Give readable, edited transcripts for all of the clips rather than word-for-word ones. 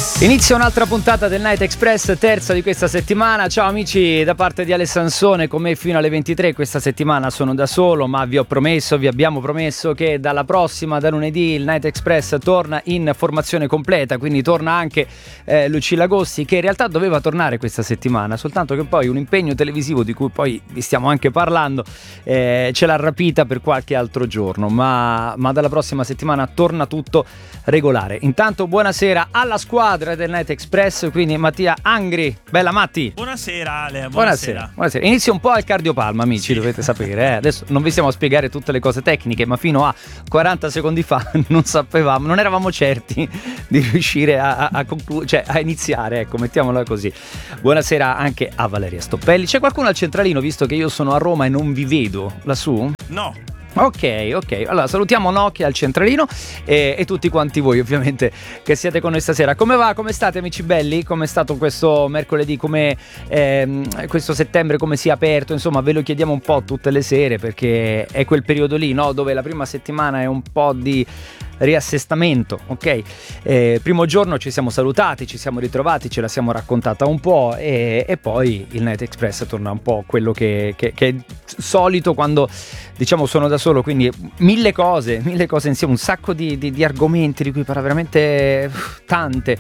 Inizia un'altra puntata del Night Express, terza di questa settimana. Ciao amici, da parte di Ale Sansone, con me fino alle 23. Questa settimana sono da solo, ma vi abbiamo promesso che dalla prossima, da lunedì, il Night Express torna in formazione completa, quindi torna anche Lucilla Agossi, che in realtà doveva tornare questa settimana, soltanto che poi un impegno televisivo di cui poi vi stiamo anche parlando ce l'ha rapita per qualche altro giorno, ma dalla prossima settimana torna tutto regolare. Intanto buonasera alla squadra del Night Express, quindi Mattia Angri. Bella Matti. Buonasera Ale, buonasera. Inizio un po' al cardiopalma, amici, sì. Dovete sapere, Adesso non vi stiamo a spiegare tutte le cose tecniche, ma fino a 40 secondi fa non eravamo certi di riuscire a iniziare, ecco, mettiamola così. Buonasera anche a Valeria Stoppelli. C'è qualcuno al centralino, visto che io sono a Roma e non vi vedo lassù? No. Ok, allora salutiamo Nokia al centralino e tutti quanti voi ovviamente che siete con noi stasera. Come va? Come state amici belli? Come è stato questo mercoledì? Come questo settembre? Come si è aperto? Insomma ve lo chiediamo un po' tutte le sere, perché è quel periodo lì, no? Dove la prima settimana è un po' di riassestamento, ok? Primo giorno ci siamo salutati, ci siamo ritrovati, ce la siamo raccontata un po' e poi il Night Express torna un po' quello che è solito quando diciamo sono da solo, quindi mille cose insieme, un sacco di argomenti di cui parla veramente tante.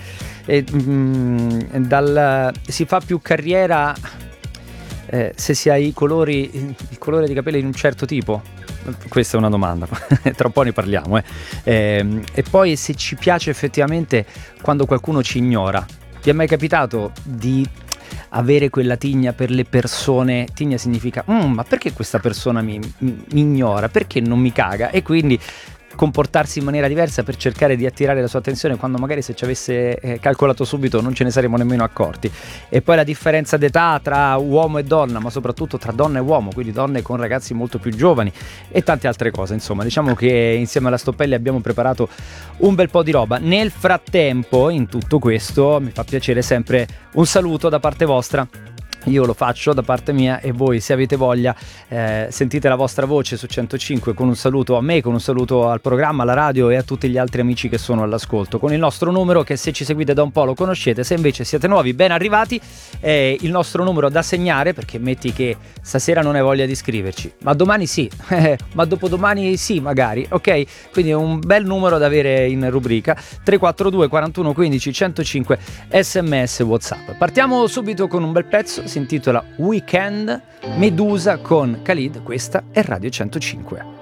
Si fa più carriera se si ha il colore di capelli di un certo tipo. Questa è una domanda, tra un po' ne parliamo e poi se ci piace effettivamente quando qualcuno ci ignora. Vi è mai capitato di avere quella tigna per le persone? Tigna significa ma perché questa persona mi ignora, perché non mi caga, e quindi comportarsi in maniera diversa per cercare di attirare la sua attenzione, quando magari se ci avesse calcolato subito non ce ne saremmo nemmeno accorti. E poi la differenza d'età tra uomo e donna, ma soprattutto tra donna e uomo, quindi donne con ragazzi molto più giovani e tante altre cose. Insomma, diciamo che insieme alla Stoppelli abbiamo preparato un bel po' di roba. Nel frattempo, in tutto questo, mi fa piacere sempre un saluto da parte vostra. Io lo faccio da parte mia e voi, se avete voglia, sentite la vostra voce su 105 con un saluto a me, con un saluto al programma, alla radio e a tutti gli altri amici che sono all'ascolto, con il nostro numero che, se ci seguite da un po', lo conoscete, se invece siete nuovi, ben arrivati. Il nostro numero da segnare, perché metti che stasera non hai voglia di scriverci, ma domani sì, ma dopodomani sì magari, ok? Quindi è un bel numero da avere in rubrica. 342 41 15 105 SMS WhatsApp. Partiamo subito con un bel pezzo. Si intitola Weekend, Medusa con Khalid. Questa è Radio 105.